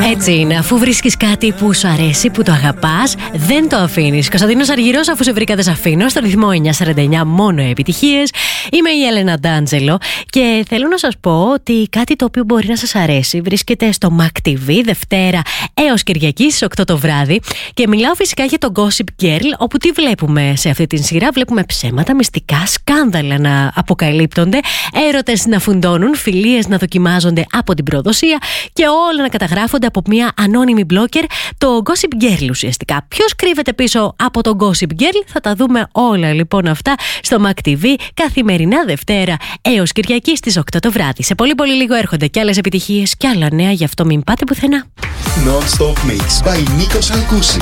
Έτσι είναι, αφού βρίσκεις κάτι που σου αρέσει, που το αγαπάς, δεν το αφήνεις. Κωνσταντίνος Αργυρός, αφού σε βρήκα δεν σ' αφήνω, στο ρυθμό 949 μόνο επιτυχίες. Είμαι η Έλενα Ντάντζελο και θέλω να σας πω ότι κάτι το οποίο μπορεί να σας αρέσει βρίσκεται στο Mac TV Δευτέρα έως Κυριακή στις 8 το βράδυ και μιλάω φυσικά για το Gossip Girl, όπου τι βλέπουμε σε αυτή την σειρά? Βλέπουμε ψέματα, μυστικά, σκάνδαλα να αποκαλύπτονται, έρωτες να φουντώνουν, φιλίες να δοκιμάζονται από την προδοσία και όλα να καταγράφονται από μια ανώνυμη blogger, το Gossip Girl ουσιαστικά. Ποιος κρύβεται πίσω από το Gossip Girl? Θα τα δούμε όλα λοιπόν αυτά στο Mac TV καθημερινά Δευτέρα έως Κυριακή στις 8 το βράδυ. Σε πολύ πολύ λίγο έρχονται και άλλες επιτυχίες και άλλα νέα, γι' αυτό μην πάτε πουθενά. Non-stop mix by Νίκος Αλκούση.